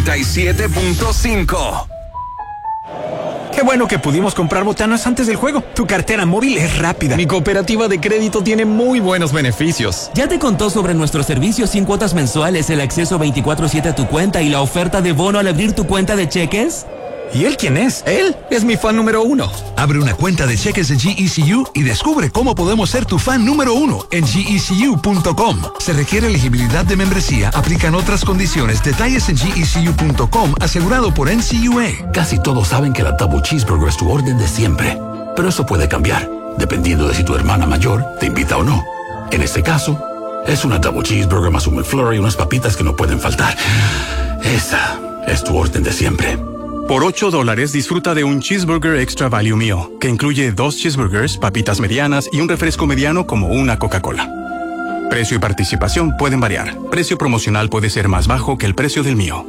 97.5. Qué bueno que pudimos comprar botanas antes del juego. Tu cartera móvil es rápida. Mi cooperativa de crédito tiene muy buenos beneficios. ¿Ya te contó sobre nuestros servicios sin cuotas mensuales, el acceso 24/7 a tu cuenta y la oferta de bono al abrir tu cuenta de cheques? ¿Y él quién es? Él es mi fan número 1. Abre una cuenta de cheques en GECU y descubre cómo podemos ser tu fan número 1 en gecu.com. Se requiere elegibilidad de membresía, aplican otras condiciones, detalles en gecu.com, asegurado por NCUA. Casi todos saben que la Double Cheeseburger es tu orden de siempre, pero eso puede cambiar, dependiendo de si tu hermana mayor te invita o no. En este caso, es una Double Cheeseburger más un McFlurry y unas papitas que no pueden faltar. Esa es tu orden de siempre. Por $8 disfruta de un Cheeseburger Extra Value Meal, que incluye 2 cheeseburgers, papitas medianas y un refresco mediano como una Coca-Cola. Precio y participación pueden variar. Precio promocional puede ser más bajo que el precio del mío.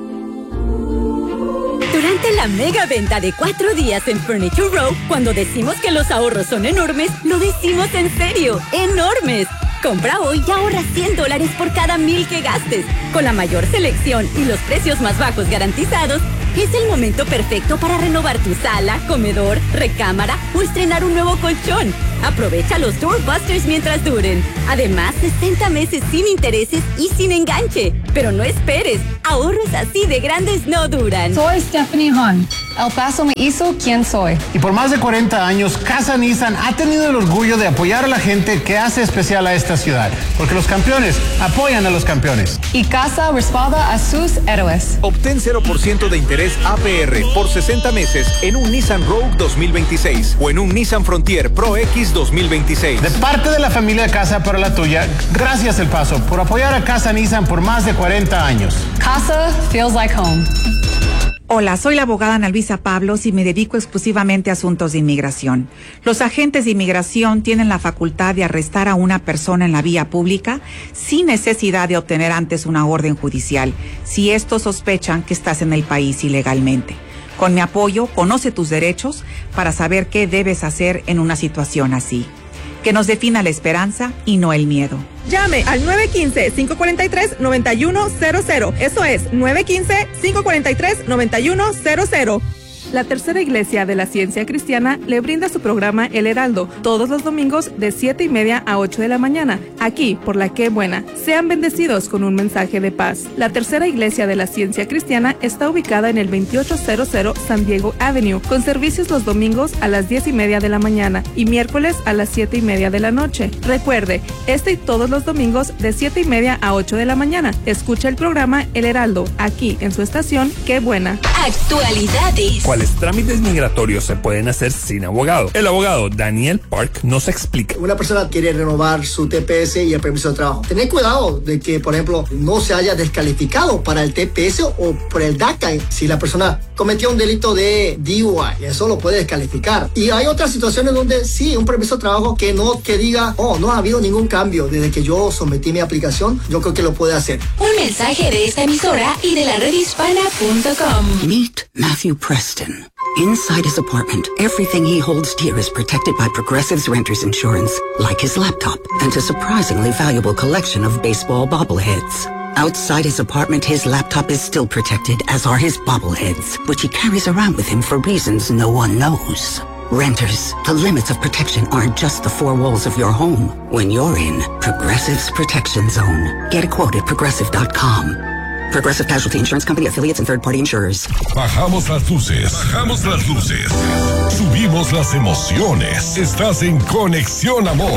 Durante la mega venta de 4 días en Furniture Row, cuando decimos que los ahorros son enormes, lo decimos en serio, enormes. Compra hoy y ahorra $100 por cada 1,000 que gastes. Con la mayor selección y los precios más bajos garantizados, es el momento perfecto para renovar tu sala, comedor, recámara o estrenar un nuevo colchón. Aprovecha los Doorbusters mientras duren. Además, 60 meses sin intereses y sin enganche. Pero no esperes, ahorros así de grandes no duran. Soy Stephanie Han. El Paso me hizo quien soy. Y por más de 40 años, Casa Nissan ha tenido el orgullo de apoyar a la gente que hace especial a esta ciudad. Porque los campeones apoyan a los campeones. Y Casa respalda a sus héroes. Obtén 0% de interés APR por 60 meses en un Nissan Rogue 2026 o en un Nissan Frontier Pro X 2026. De parte de la familia Casa para la tuya, gracias El Paso por apoyar a Casa Nissan por más de 40 años. Casa feels like home. Hola, soy la abogada Ana Luisa Pablos y me dedico exclusivamente a asuntos de inmigración. Los agentes de inmigración tienen la facultad de arrestar a una persona en la vía pública sin necesidad de obtener antes una orden judicial, si estos sospechan que estás en el país ilegalmente. Con mi apoyo, conoce tus derechos para saber qué debes hacer en una situación así. Que nos defina la esperanza y no el miedo. Llame al 915-543-9100. Eso es, 915-543-9100. La Tercera Iglesia de la Ciencia Cristiana le brinda su programa El Heraldo, todos los domingos de 7:30 a 8 de la mañana, aquí por La Qué Buena. Sean bendecidos con un mensaje de paz. La Tercera Iglesia de la Ciencia Cristiana está ubicada en el 2800 San Diego Avenue, con servicios los domingos a las 10:30 de la mañana y miércoles a las 7:30 de la noche. Recuerde, y todos los domingos de 7:30 a 8 de la mañana. Escucha el programa El Heraldo, aquí en su estación Qué Buena. Actualidades. ¿Cuáles trámites migratorios se pueden hacer sin abogado? El abogado Daniel Park nos explica. Una persona quiere renovar su TPS y el permiso de trabajo. Tened cuidado de que, por ejemplo, no se haya descalificado para el TPS o por el DACA. Si la persona cometió un delito de DUI, eso lo puede descalificar. Y hay otras situaciones donde sí, un permiso de trabajo que diga, no ha habido ningún cambio desde que yo sometí mi aplicación, yo creo que lo puede hacer. Un mensaje de esta emisora y de la redhispana.com. Meet Matthew Preston. Inside his apartment, everything he holds dear is protected by Progressive's Renters Insurance, like his laptop and a surprisingly valuable collection of baseball bobbleheads. Outside his apartment, his laptop is still protected, as are his bobbleheads, which he carries around with him for reasons no one knows. Renters, the limits of protection aren't just the four walls of your home. When you're in Progressive's Protection Zone, get a quote at Progressive.com. Progressive Casualty Insurance Company, affiliates and third-party insurers. Bajamos las luces. Bajamos las luces. Subimos las emociones. Estás en Conexión Amor.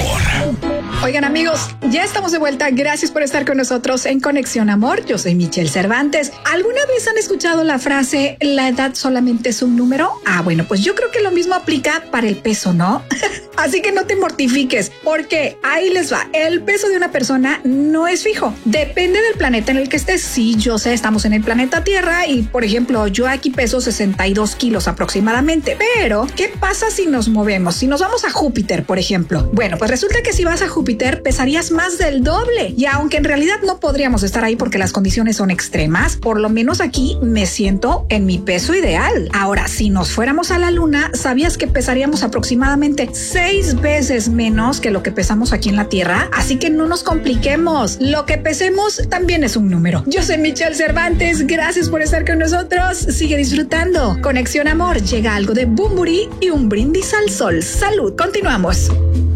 Oigan, amigos, ya estamos de vuelta. Gracias por estar con nosotros en Conexión Amor. Yo soy Michelle Cervantes. ¿Alguna vez han escuchado la frase "la edad solamente es un número"? Bueno, pues yo creo que lo mismo aplica para el peso, ¿no? Así que no te mortifiques, porque ahí les va. El peso de una persona no es fijo. Depende del planeta en el que estés. Sí, yo sé, estamos en el planeta Tierra y, por ejemplo, yo aquí peso 62 kilos aproximadamente. Pero, ¿qué pasa si nos movemos? Si nos vamos a Júpiter, por ejemplo. Bueno, pues resulta que si vas a Júpiter, Júpiter, pesarías más del doble. Y aunque en realidad no podríamos estar ahí porque las condiciones son extremas, por lo menos aquí me siento en mi peso ideal. Ahora, si nos fuéramos a la Luna, ¿sabías que pesaríamos aproximadamente 6 veces menos que lo que pesamos aquí en la Tierra? Así que no nos compliquemos. Lo que pesemos también es un número. Yo soy Michelle Cervantes. Gracias por estar con nosotros. Sigue disfrutando. Conexión Amor. Llega algo de Bumburi y un brindis al sol. Salud. Continuamos.